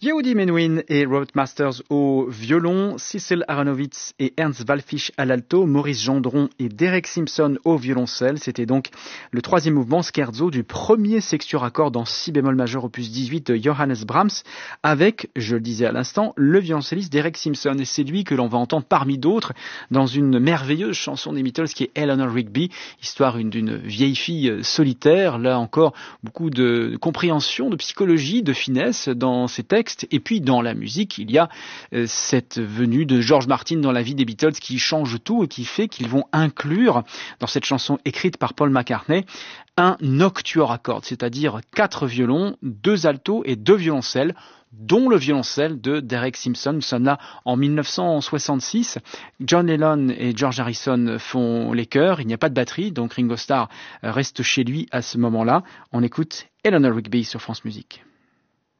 Yehudi Menuhin et Robert Masters au violon, Cecil Aronowitz et Ernst Wallfisch à l'alto, Maurice Gendron et Derek Simpson au violoncelle. C'était donc le troisième mouvement scherzo du premier sextuor à cordes en si bémol majeur opus 18 de Johannes Brahms avec, je le disais à l'instant, le violoncelliste Derek Simpson. Et c'est lui que l'on va entendre parmi d'autres dans une merveilleuse chanson des Beatles qui est Eleanor Rigby, histoire d'une vieille fille solitaire. Là encore, beaucoup de compréhension, de psychologie, de finesse dans ces textes. Et puis dans la musique, il y a cette venue de George Martin dans la vie des Beatles qui change tout et qui fait qu'ils vont inclure dans cette chanson écrite par Paul McCartney un octuor à cordes, c'est-à-dire 4 violons, 2 altos et 2 violoncelles, dont le violoncelle de Derek Simpson. Nous sommes là en 1966. John Lennon et George Harrison font les chœurs. Il n'y a pas de batterie, donc Ringo Starr reste chez lui à ce moment-là. On écoute Eleanor Rigby sur France Musique.